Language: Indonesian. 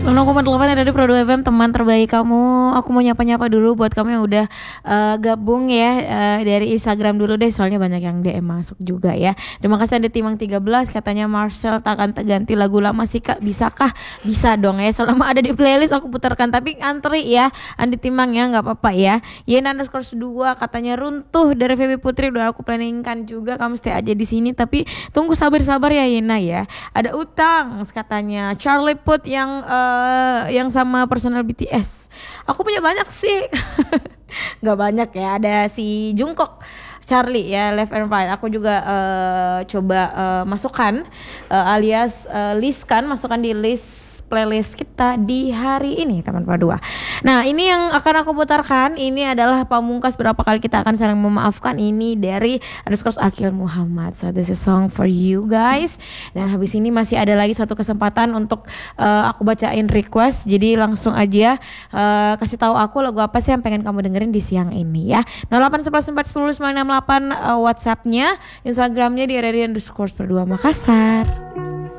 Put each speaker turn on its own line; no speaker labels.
90,8 Radio Pro 2 FM, teman terbaik kamu. Aku mau nyapa-nyapa dulu buat kamu yang udah gabung ya, dari Instagram dulu deh, soalnya banyak yang DM masuk juga ya. Terima kasih. Ada Timang 13 katanya, Marcel takkan ganti lagu lama sih Kak, bisakah? Bisa dong ya, selama ada di playlist aku putarkan, tapi antri ya Andi Timang ya, nggak apa-apa ya. Yena_2 katanya runtuh dari Feby Putri, udah aku planningkan juga, kamu stay aja di sini tapi tunggu sabar-sabar ya Yena ya. Ada Utang katanya, Charlie Put yang sama personal BTS. Aku punya banyak sih. Gak banyak ya. Ada si Jungkook, Charlie ya, Left and Right. Aku juga coba masukkan alias listkan, masukkan di list playlist kita di hari ini, teman Pro 2. Nah, ini yang akan aku putarkan, ini adalah pamungkas berapa kali kita akan saling memaafkan, ini dari _Akil Muhammad. So this is song for you guys. Dan habis ini masih ada lagi satu kesempatan untuk aku bacain request. Jadi langsung aja kasih tahu aku lagu apa sih yang pengen kamu dengerin di siang ini ya. 0811410968 WhatsApp-nya, Instagram-nya di radio_Pro 2 Makassar.